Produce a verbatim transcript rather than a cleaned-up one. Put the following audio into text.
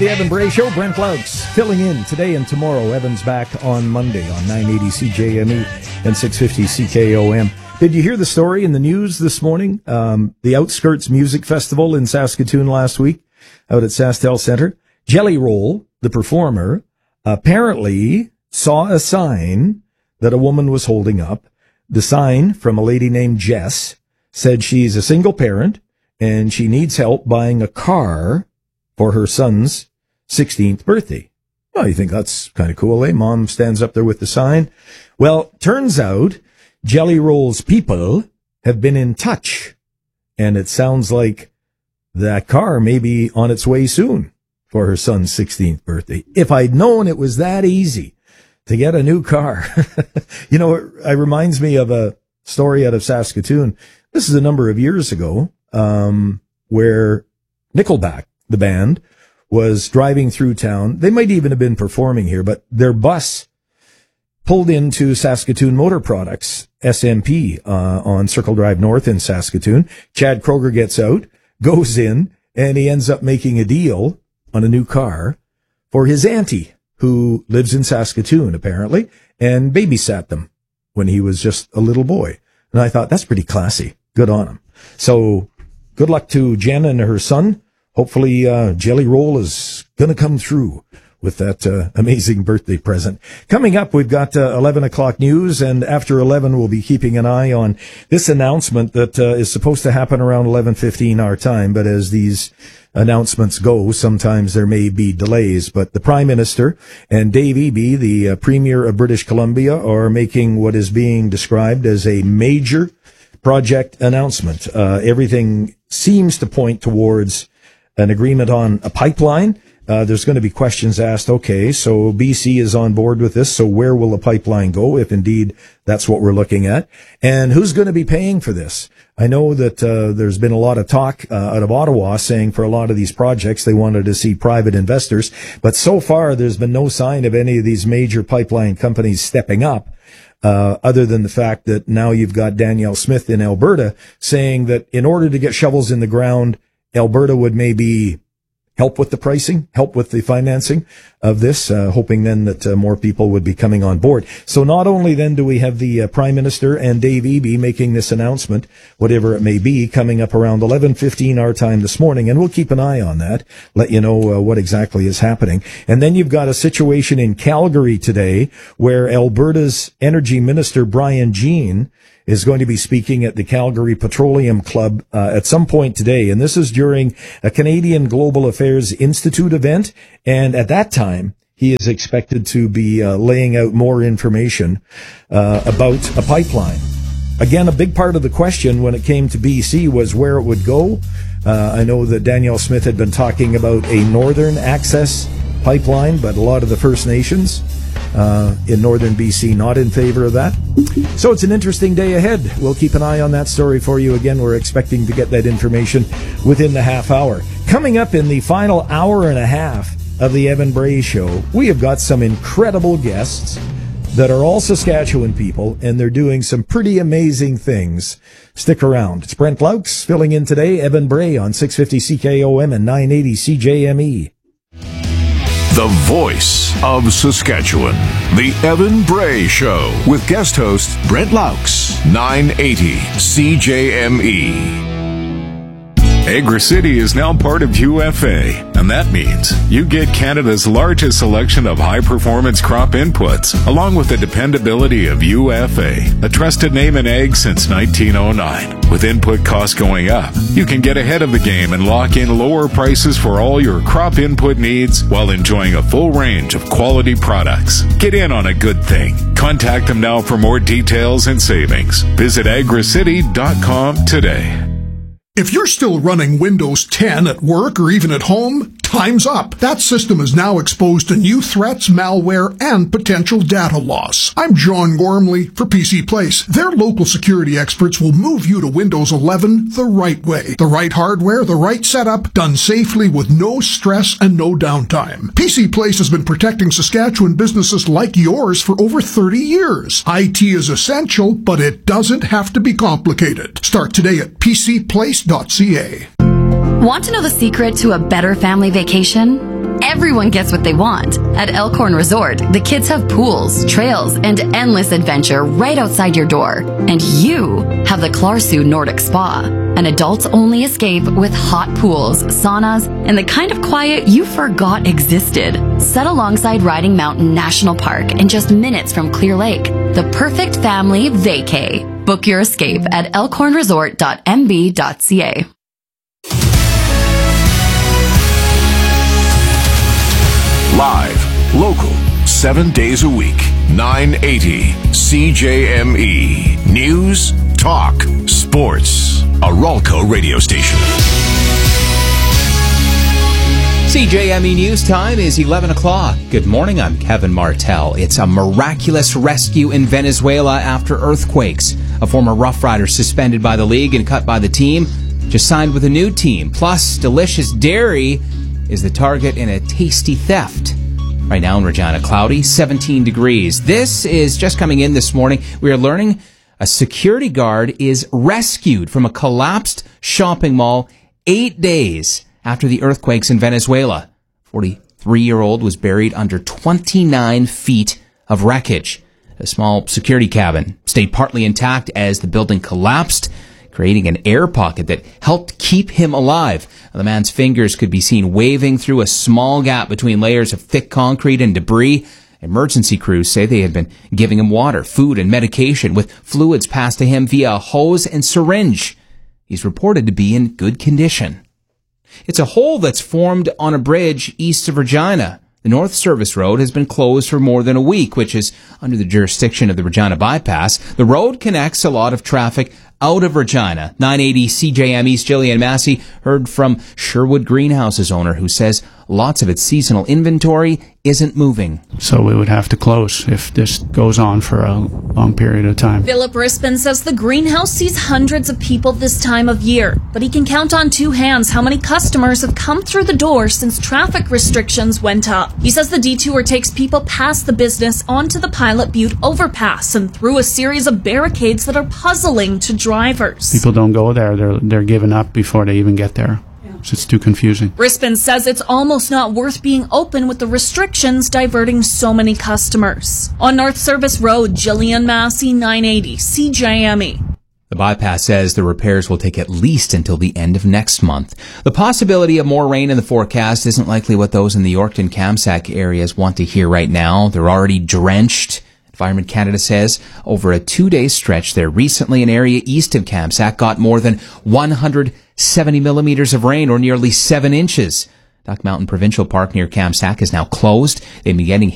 The Evan Bray Show, Brent Laux filling in today and tomorrow. Evan's back on Monday on nine eighty C J M E and six fifty C K O M. Did you hear the story in the news this morning? Um, the Outskirts Music Festival in Saskatoon last week, out at SaskTel Center. Jelly Roll, the performer, apparently saw a sign that a woman was holding up. The sign, from a lady named Jess, said she's a single parent and she needs help buying a car for her son's sixteenth birthday. Well, you think that's kind of cool, eh? Mom stands up there with the sign. Well, turns out Jelly Roll's people have been in touch, and it sounds like that car may be on its way soon for her son's sixteenth birthday. If I'd known it was that easy to get a new car. You know, it, it reminds me of a story out of Saskatoon. This is a number of years ago, um, where Nickelback, the band, was driving through town. They might even have been performing here, but their bus pulled into Saskatoon Motor Products, S M P, uh, on Circle Drive North in Saskatoon. Chad Kroger gets out, goes in, and he ends up making a deal on a new car for his auntie, who lives in Saskatoon, apparently, and babysat them when he was just a little boy. And I thought, that's pretty classy. Good on him. So good luck to Jen and her son. Hopefully, uh, Jelly Roll is going to come through with that uh, amazing birthday present. Coming up, we've got uh, eleven o'clock news, and after eleven, we'll be keeping an eye on this announcement that uh, is supposed to happen around eleven fifteen our time, but as these announcements go, sometimes there may be delays. But the Prime Minister and Dave Eby, the uh, Premier of British Columbia, are making what is being described as a major project announcement. Uh, everything seems to point towards an agreement on a pipeline. Uh, there's going to be questions asked. Okay, so B C is on board with this. So where will the pipeline go, if indeed that's what we're looking at? And who's going to be paying for this? I know that uh, there's been a lot of talk uh, out of Ottawa saying for a lot of these projects they wanted to see private investors. But so far, there's been no sign of any of these major pipeline companies stepping up. Uh, other than the fact that now you've got Danielle Smith in Alberta saying that in order to get shovels in the ground, Alberta would maybe help with the pricing, help with the financing of this, uh, hoping then that uh, more people would be coming on board. So not only then do we have the uh, Prime Minister and Dave Eby making this announcement, whatever it may be, coming up around eleven fifteen our time this morning, and we'll keep an eye on that, let you know uh, what exactly is happening. And then you've got a situation in Calgary today where Alberta's Energy Minister Brian Jean is going to be speaking at the Calgary Petroleum Club uh, at some point today. And this is during a Canadian Global Affairs Institute event. And at that time, he is expected to be uh, laying out more information uh, about a pipeline. Again, a big part of the question when it came to B C was where it would go. Uh, I know that Danielle Smith had been talking about a northern access pipeline, but a lot of the First Nations Uh, in northern B C, not in favor of that. So it's an interesting day ahead. We'll keep an eye on that story for you. Again, we're expecting to get that information within the half hour. Coming up in the final hour and a half of the Evan Bray Show, we have got some incredible guests that are all Saskatchewan people, and they're doing some pretty amazing things. Stick around. It's Brent Laux filling in today. Evan Bray on six fifty C K O M and nine eighty C J M E. The voice of Saskatchewan. The Evan Bray Show with guest host Brent Laux. nine eighty C J M E. Agri-City is now part of U F A, and that means you get Canada's largest selection of high-performance crop inputs, along with the dependability of U F A, a trusted name in ag since nineteen oh nine. With input costs going up, you can get ahead of the game and lock in lower prices for all your crop input needs while enjoying a full range of quality products. Get in on a good thing. Contact them now for more details and savings. Visit agri city dot com today. If you're still running Windows ten at work or even at home, time's up. That system is now exposed to new threats, malware, and potential data loss. I'm John Gormley for P C Place. Their local security experts will move you to Windows eleven the right way. The right hardware, the right setup, done safely with no stress and no downtime. P C Place has been protecting Saskatchewan businesses like yours for over thirty years. I T is essential, but it doesn't have to be complicated. Start today at p c place dot c a. Want to know the secret to a better family vacation? Everyone gets what they want. At Elkhorn Resort, the kids have pools, trails, and endless adventure right outside your door. And you have the Klarsu Nordic Spa, an adults-only escape with hot pools, saunas, and the kind of quiet you forgot existed. Set alongside Riding Mountain National Park and just minutes from Clear Lake. The perfect family vacay. Book your escape at elkhorn resort dot m b dot c a. Live, local, seven days a week, nine eighty C J M E. News, talk, sports. A Ralco radio station. C J M E News time is eleven o'clock. Good morning, I'm Kevin Martell. It's a miraculous rescue in Venezuela after earthquakes. A former Rough Rider suspended by the league and cut by the team just signed with a new team. Plus, delicious dairy is the target in a tasty theft. Right now in Regina, cloudy, seventeen degrees. This is just coming in this morning. We are learning a security guard is rescued from a collapsed shopping mall eight days after the earthquakes in Venezuela. forty-three-year-old was buried under twenty-nine feet of wreckage. A small security cabin stayed partly intact as the building collapsed, creating an air pocket that helped keep him alive. The man's fingers could be seen waving through a small gap between layers of thick concrete and debris. Emergency crews say they had been giving him water, food, and medication, with fluids passed to him via a hose and syringe. He's reported to be in good condition. It's a hole that's formed on a bridge east of Regina. The North Service Road has been closed for more than a week, which is under the jurisdiction of the Regina Bypass. The road connects a lot of traffic out of Regina. nine eighty C J M E's Jillian Massey heard from Sherwood Greenhouse's owner, who says lots of its seasonal inventory isn't moving. So we would have to close if this goes on for a long period of time. Philip Rispin says the greenhouse sees hundreds of people this time of year, but he can count on two hands how many customers have come through the door since traffic restrictions went up. He says the detour takes people past the business onto the Pilot Butte overpass and through a series of barricades that are puzzling to drivers. People don't go there. They're, they're giving up before they even get there. So it's too confusing. Rispin says it's almost not worth being open with the restrictions diverting so many customers. On North Service Road, Jillian Massey, nine eighty C J M E. The bypass says the repairs will take at least until the end of next month. The possibility of more rain in the forecast isn't likely what those in the Yorkton-Kamsack areas want to hear right now. They're already drenched. Environment Canada says over a two-day stretch there recently, an area east of Kamsack got more than one hundred seventy millimeters of rain, or nearly seven inches. Duck Mountain Provincial Park near Kamsack is now closed. They've been getting